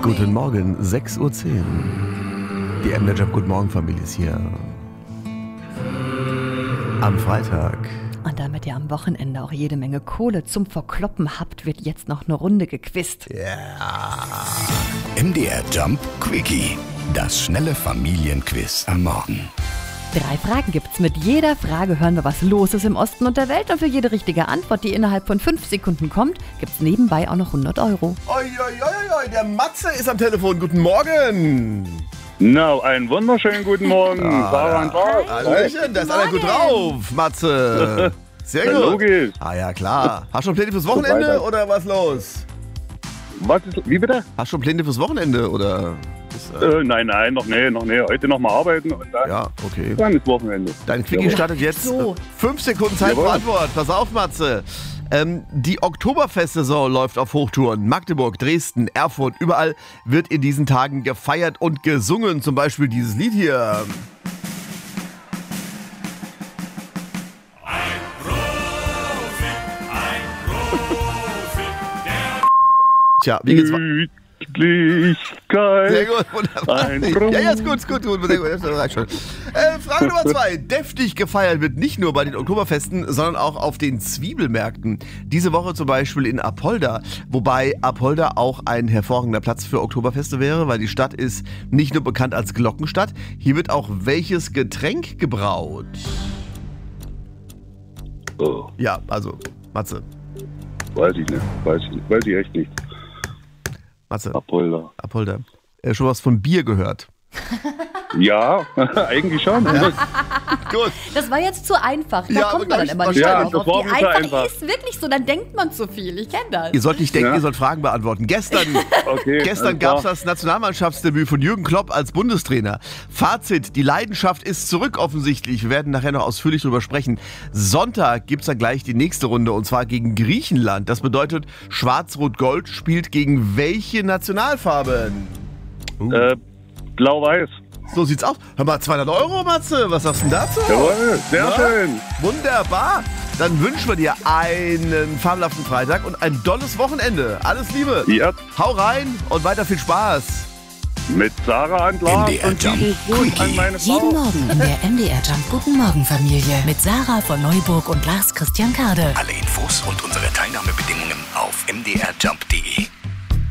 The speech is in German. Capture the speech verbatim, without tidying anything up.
Guten Morgen, sechs Uhr zehn. Die M D R Jump Guten Morgen Familie ist hier. Am Freitag. Und damit ihr am Wochenende auch jede Menge Kohle zum Verkloppen habt, wird jetzt noch eine Runde gequizt. Ja. Yeah. M D R Jump Quickie. Das schnelle Familienquiz am Morgen. Drei Fragen gibt's. Mit jeder Frage hören wir, was los ist im Osten und der Welt. Und für jede richtige Antwort, die innerhalb von fünf Sekunden kommt, gibt's nebenbei auch noch hundert Euro. Oi, oi, oi, oi, der Matze ist am Telefon. Guten Morgen. Na, no, einen wunderschönen guten Morgen. Ah, Sarah und Lars. Hallöchen, da ist einer gut drauf, Matze. Sehr gut. Logisch. Ah ja, klar. Hast du schon Pläne fürs Wochenende So oder was los? Was ist, wie bitte? Hast du schon Pläne fürs Wochenende oder? Ist, äh, äh, nein, nein, noch nee, noch nee. Heute noch mal arbeiten und dann, ja, okay. dann ist Wochenende. Dein Quickie Jawohl. startet jetzt. So. Fünf Sekunden Zeit Jawohl. für Antwort. Pass auf, Matze. Ähm, die Oktoberfestsaison läuft auf Hochtouren. Magdeburg, Dresden, Erfurt, überall wird in diesen Tagen gefeiert und gesungen. Zum Beispiel dieses Lied hier. Tja, wie geht's weiter? Gütlichkeit. Sehr gut, wunderbar. Ein Ja, ja, ist gut, ist gut, gut. Sehr gut, das reicht schon. Äh, Frage Nummer zwei. Deftig gefeiert wird nicht nur bei den Oktoberfesten, sondern auch auf den Zwiebelmärkten. Diese Woche zum Beispiel in Apolda. Wobei Apolda auch ein hervorragender Platz für Oktoberfeste wäre, weil die Stadt ist nicht nur bekannt als Glockenstadt. Hier wird auch welches Getränk gebraut? Oh, Ja, also, Matze. weiß ich nicht, weiß ich nicht, weiß ich echt nicht. Matze, Apolda. Apolda. Äh, schon was von Bier gehört? Ja, eigentlich schon. Gut. Das war jetzt zu einfach. Da Ja, kommt man dann immer nicht Ja, drauf. das war Die mir zu einfach, einfach. ist wirklich so, dann denkt man zu viel. Ich kenne das. Ihr sollt nicht denken, Ja. ihr sollt Fragen beantworten. Gestern, Okay, gestern alles gab es klar. das Nationalmannschaftsdebüt von Jürgen Klopp als Bundestrainer. Fazit, die Leidenschaft ist zurück offensichtlich. Wir werden nachher noch ausführlich drüber sprechen. Sonntag gibt es dann gleich die nächste Runde und zwar gegen Griechenland. Das bedeutet, Schwarz-Rot-Gold spielt gegen welche Nationalfarben? Uh, Äh, Blau-Weiß. so sieht's aus. Hör mal, zweihundert Euro, Matze. Was sagst du denn dazu? Jawohl, sehr Na? schön. Wunderbar. Dann wünschen wir dir einen fabelhaften Freitag und ein dolles Wochenende. Alles Liebe. Ja, Hau rein und weiter viel Spaß. mit Sarah und Lars M D R und Jump lieben Gruß Quickie. an meine Frau. Jeden Morgen in der M D R Jump Guten Morgen Familie mit Sarah von Neuburg und Lars Christian Kade. Alle Infos und unsere Teilnahmebedingungen auf m d r jump punkt d e.